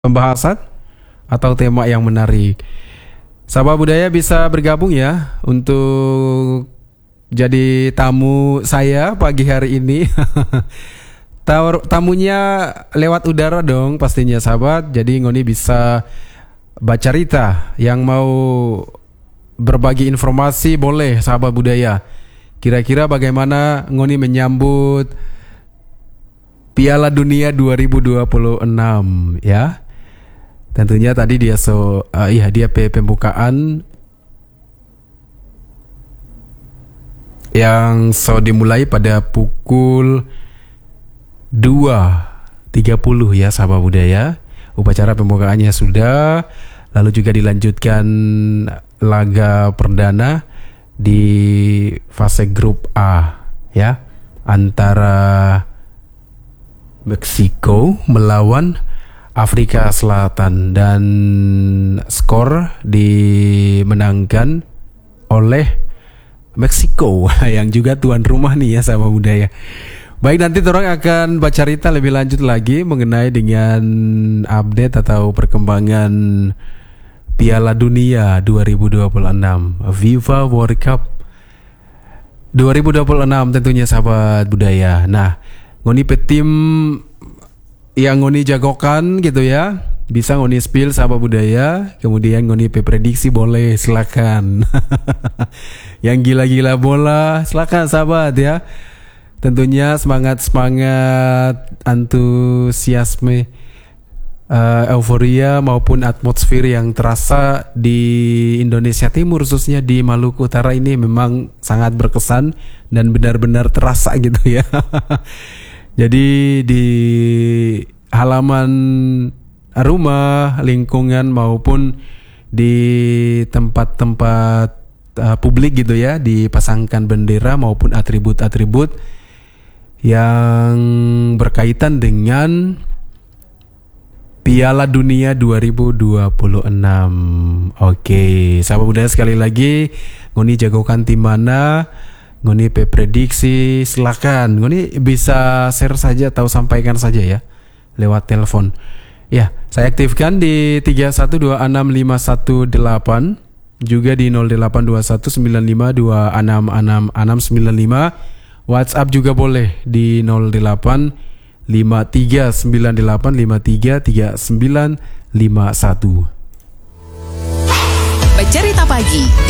pembahasan atau tema yang menarik. Sahabat budaya bisa bergabung ya untuk jadi tamu saya pagi hari ini. Tamunya lewat udara dong pastinya sahabat. Jadi Ngoni bisa baca cerita, yang mau berbagi informasi boleh sahabat budaya. Kira-kira bagaimana Ngoni menyambut Piala Dunia 2026 ya. Tentunya tadi dia dia pembukaan yang dimulai pada pukul 2.30 ya sahabat budaya. Upacara pembukaannya sudah, lalu juga dilanjutkan laga perdana di fase grup A ya, antara Meksiko melawan Afrika Selatan, dan skor dimenangkan oleh Meksiko yang juga tuan rumah nih ya sahabat budaya. Baik, nanti orang akan baca cerita lebih lanjut lagi mengenai dengan update atau perkembangan Piala Dunia 2026 FIFA World Cup 2026 tentunya sahabat budaya. Nah, Ngoni petim yang Ngoni jagokan gitu ya, bisa Ngoni spill sahabat budaya. Kemudian Ngoni prediksi boleh, silakan. Yang gila-gila bola silakan sahabat ya. Tentunya semangat antusiasme, euforia maupun atmosfer yang terasa di Indonesia Timur, khususnya di Maluku Utara ini memang sangat berkesan dan benar-benar terasa gitu ya. Jadi di halaman rumah, lingkungan maupun di tempat-tempat publik gitu ya, dipasangkan bendera maupun atribut-atribut yang berkaitan dengan Piala Dunia 2026. Oke, sahabat budaya, sekali lagi Ngoni jagokan tim mana, Ngoni prediksi, silakan Ngoni bisa share saja atau sampaikan saja ya lewat telepon. Ya, saya aktifkan di 31265118, juga di 082195266695. WhatsApp juga boleh di 085398533951. Bercerita pagi